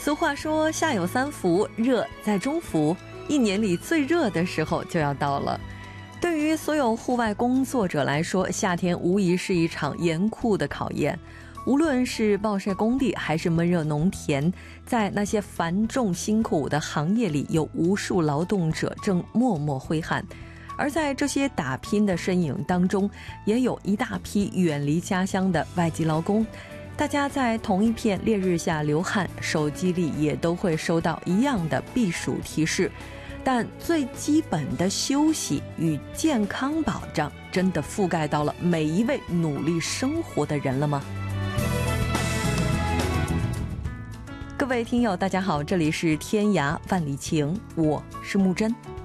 俗话说夏有三伏，热在中伏，一年里最热的时候就要到了。对于所有户外工作者来说，夏天无疑是一场严酷的考验。无论是暴晒工地还是闷热农田，在那些繁重辛苦的行业里，有无数劳动者正默默挥汗。而在这些打拼的身影当中，也有一大批远离家乡的外籍劳工。大家在同一片烈日下流汗，手机里也都会收到一样的避暑提示。但最基本的休息与健康保障，真的覆盖到了每一位努力生活的人了吗？各位听友大家好，这里是天涯万里情，我是木真。